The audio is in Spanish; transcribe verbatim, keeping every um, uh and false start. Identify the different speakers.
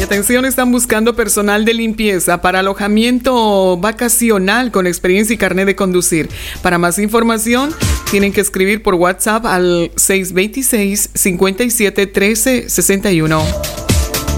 Speaker 1: atención, están buscando personal de limpieza para alojamiento vacacional con experiencia y carnet de conducir. Para más información, tienen que escribir por WhatsApp al seis dos seis, cinco siete uno tres, seis uno.